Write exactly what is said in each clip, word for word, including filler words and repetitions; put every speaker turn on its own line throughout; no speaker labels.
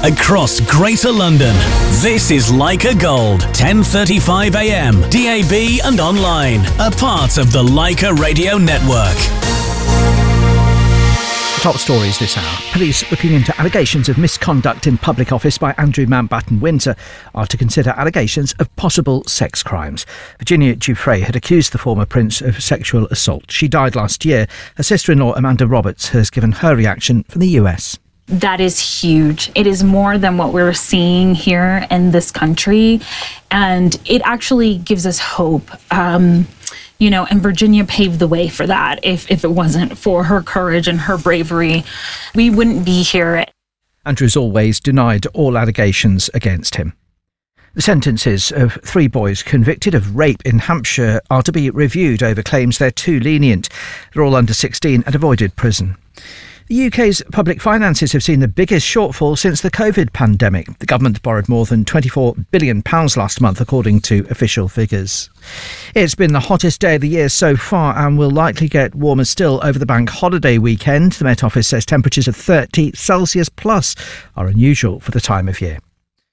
across Greater London. This is Leica Gold, ten thirty-five a m, D A B and online, a part of the Leica Radio Network.
Top stories this hour. Police looking into allegations of misconduct in public office by Andrew Mountbatten-Windsor are to consider allegations of possible sex crimes. Virginia Giuffre had accused the former prince of sexual assault. She died last year. Her sister-in-law Amanda Roberts has given her reaction from the U S.
That is huge. It is more than what we're seeing here in this country, and it actually gives us hope. Um, you know, and Virginia paved the way for that. If, if it wasn't for her courage and her bravery, we wouldn't be here.
Andrew's always denied all allegations against him. The sentences of three boys convicted of rape in Hampshire are to be reviewed over claims they're too lenient. They're all under sixteen and avoided prison. The U K's public finances have seen the biggest shortfall since the COVID pandemic. The government borrowed more than twenty-four billion pounds last month, according to official figures. It's been the hottest day of the year so far and will likely get warmer still over the bank holiday weekend. The Met Office says temperatures of thirty Celsius plus are unusual for the time of year.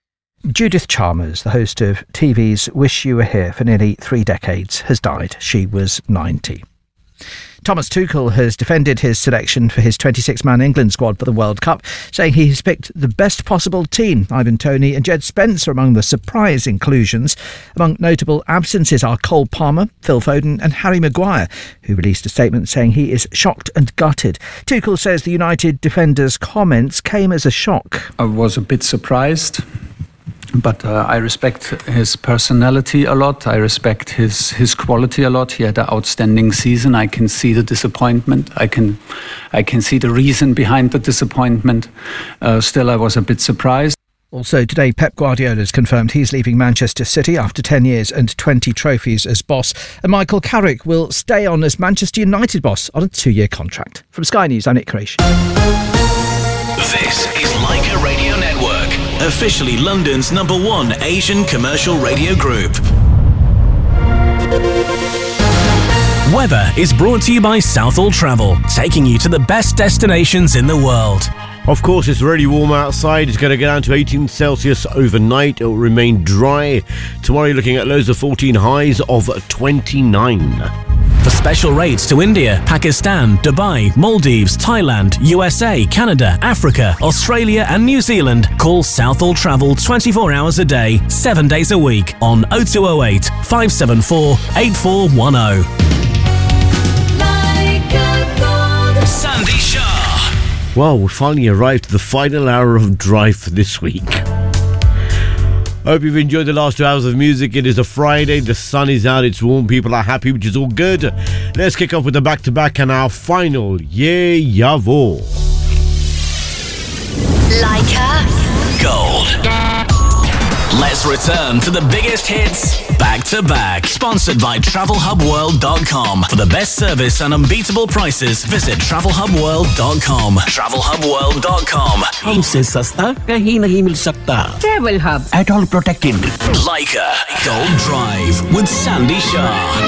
Judith Chalmers, the host of T V's Wish You Were Here for nearly three decades, has died. She was ninety. Thomas Tuchel has defended his selection for his twenty-six man England squad for the World Cup, saying he has picked the best possible team. Ivan Toney and Jed Spence are among the surprise inclusions. Among notable absences are Cole Palmer, Phil Foden and Harry Maguire, who released a statement saying he is shocked and gutted. Tuchel says the United defender's comments came as a shock.
I was a bit surprised. But uh, I respect his personality a lot. I respect his, his quality a lot. He had an outstanding season. I can see the disappointment. I can I can see the reason behind the disappointment. Uh, still, I was a bit surprised.
Also today, Pep Guardiola has confirmed he's leaving Manchester City after ten years and twenty trophies as boss. And Michael Carrick will stay on as Manchester United boss on a two-year contract. From Sky News, I'm Nick Creation.
This is Leica Radio Network, officially London's number one Asian commercial radio group. Weather is brought to you by Southall Travel, taking you to the best destinations in the world.
Of course, it's really warm outside. It's going to get down to eighteen Celsius overnight. It will remain dry. Tomorrow you're looking at lows of fourteen, highs of twenty-nine.
For special rates to India, Pakistan, Dubai, Maldives, Thailand, U S A, Canada, Africa, Australia and New Zealand, call Southall Travel twenty-four hours a day, seven days a week on oh two oh eight, five seven four, eight four one oh. Sandy Shah.
Well, we finally arrived at the final hour of Drive for this week. Hope you've enjoyed the last two hours of music. It is a Friday, the sun is out, it's warm, people are happy, which is all good. Let's kick off with the back-to-back and our final Ye Yavo.
Leica Gold. Let's return to the biggest hits back to back. Sponsored by travel hub world dot com. For the best service and unbeatable prices, visit travel hub world dot com. travel hub world dot com.
हमसे सस्ता कहीं नहीं मिल सकता. Travel Hub. At all protected.
Leica Gold Drive with Sandy Shah.